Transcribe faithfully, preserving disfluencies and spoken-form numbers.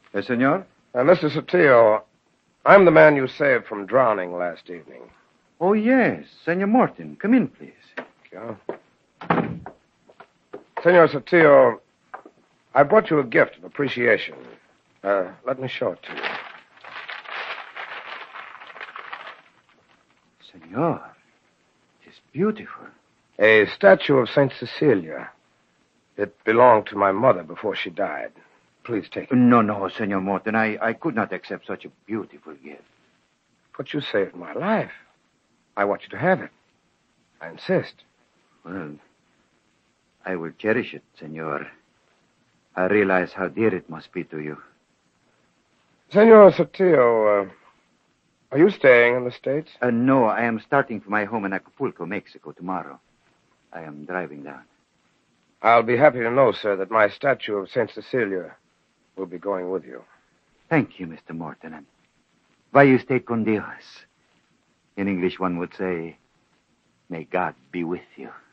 Yes, senor? Uh, Mister Sotillo, I'm the man you saved from drowning last evening. Oh, yes. Senor Morton, come in, please. Thank you. Senor Sotillo, I brought you a gift of appreciation. Uh, let me show it to you. Senor, it is beautiful. A statue of Saint Cecilia. It belonged to my mother before she died. Please take it. No, no, Senor Morton. I, I could not accept such a beautiful gift. But you saved my life. I want you to have it. I insist. Well, I will cherish it, Senor. I realize how dear it must be to you. Senor Sotillo, uh, are you staying in the States? Uh, no, I am starting for my home in Acapulco, Mexico, tomorrow. I am driving down. I'll be happy to know, sir, that my statue of Saint Cecilia will be going with you. Thank you, Mister Morton. And vaya usted con Dios. In English, one would say, may God be with you.